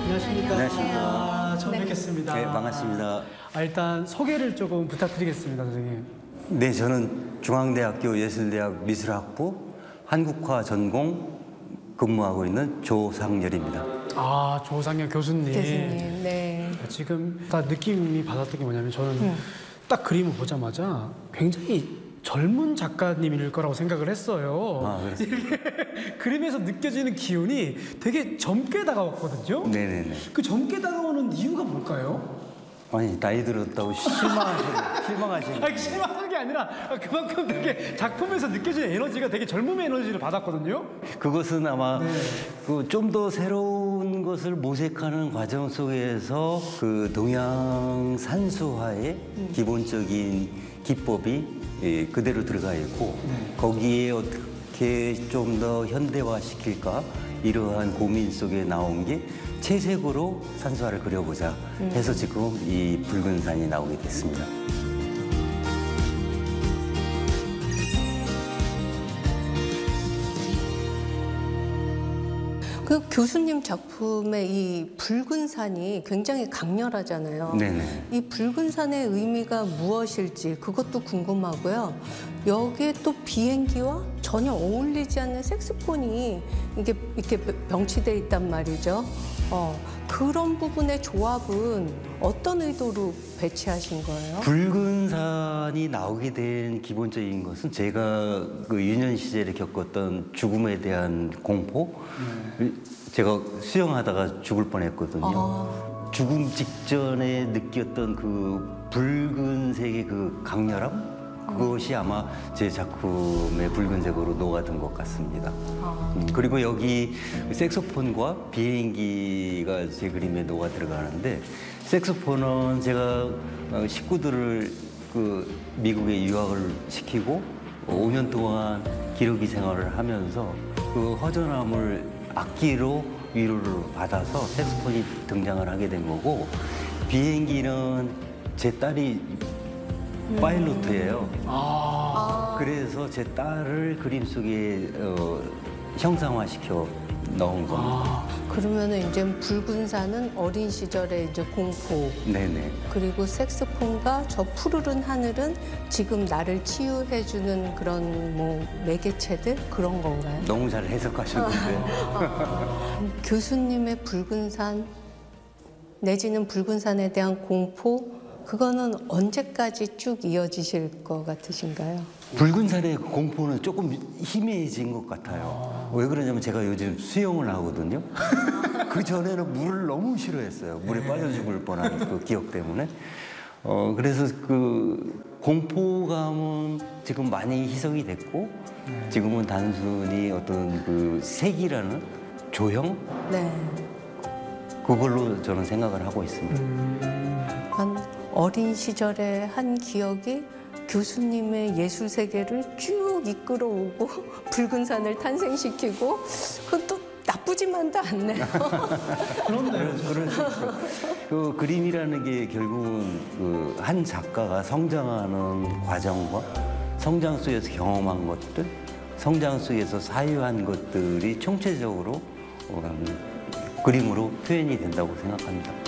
안녕하십니까. 안녕하십니까. 처음 뵙겠습니다. 네, 반갑습니다. 일단 소개를 조금 부탁드리겠습니다, 선생님. 네, 저는 중앙대학교 예술대학 미술학부 한국화 전공 근무하고 있는 조상열입니다. 조상열 교수님. 네. 지금 딱 느낌이 받았던 게 뭐냐면 저는 딱 그림을 보자마자 굉장히 젊은 작가님일 거라고 생각을 했어요. 그렇습니다. 그림에서 느껴지는 기운이 되게 젊게 다가왔거든요. 네네네. 그 젊게 다가오는 이유가 뭘까요? 아니, 나이 들었다고 실망하시는. 실망한 게 아니라 그만큼 되게 작품에서 느껴지는 에너지가 되게 젊음의 에너지를 받았거든요. 그것은 아마 좀 더 새로운 것을 모색하는 과정 속에서 그 동양 산수화의 기본적인 기법이 그대로 들어가 있고 거기에 어떻게 좀 더 현대화시킬까 이러한 고민 속에 나온 게 채색으로 산수화를 그려보자 해서 지금 이 붉은 산이 나오게 됐습니다. 그 교수님 작품의 이 붉은 산이 굉장히 강렬하잖아요. 네네. 이 붉은 산의 의미가 무엇일지 그것도 궁금하고요. 여기에 또 비행기와 전혀 어울리지 않는 색소폰이 이렇게 병치돼 있단 말이죠. 그런 부분의 조합은 어떤 의도로 배치하신 거예요? 붉은 산이 나오게 된 기본적인 것은 제가 그 유년 시절에 겪었던 죽음에 대한 공포. 제가 수영하다가 죽을 뻔했거든요. 죽음 직전에 느꼈던 그 붉은색의 그 강렬함, 그것이 아마 제 작품의 붉은색으로 녹아든 것 같습니다. 그리고 여기 색소폰과 비행기가 제 그림에 녹아 들어가는데, 색소폰은 제가 식구들을 그 미국에 유학을 시키고 5년 동안 기러기 생활을 하면서 그 허전함을 악기로 위로를 받아서 색소폰이 등장을 하게 된 거고, 비행기는 제 딸이 파일로트예요. 그래서 제 딸을 그림 속에 형상화시켜 넣은 겁니다. 그러면은 이제 붉은 산은 어린 시절의 이제 공포. 네네. 그리고 색소폰과 저 푸르른 하늘은 지금 나를 치유해주는 그런 뭐 매개체들 그런 건가요? 너무 잘 해석하셨는데. 교수님의 붉은 산 내지는 붉은 산에 대한 공포 그거는 언제까지 쭉 이어지실 것 같으신가요? 붉은 산의 공포는 조금 희미해진 것 같아요. 왜 그러냐면 제가 요즘 수영을 하거든요. 그 전에는 물을 너무 싫어했어요. 물에 빠져 죽을 뻔한 그 기억 때문에. 그래서 그 공포감은 지금 많이 희석이 됐고, 지금은 단순히 어떤 그 색이라는 조형? 네. 그걸로 저는 생각을 하고 있습니다. 어린 시절의 한 기억이 교수님의 예술 세계를 쭉 이끌어오고 붉은 산을 탄생시키고 그건 또 나쁘지만도 않네요. 그런데 그 그림이라는 게 결국은 그 한 작가가 성장하는 과정과 성장 속에서 경험한 것들, 성장 속에서 사유한 것들이 총체적으로 그림으로 표현이 된다고 생각합니다.